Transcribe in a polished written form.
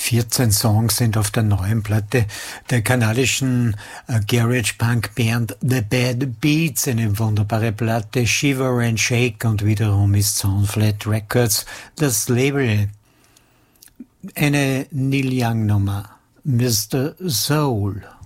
14 Songs sind auf der neuen Platte der kanadischen Garage-Punk-Band The Bad Beats, eine wunderbare Platte, Shiver and Shake, und wiederum ist Soundflat Records das Label. Eine Neil Young Nummer, Mr. Soul.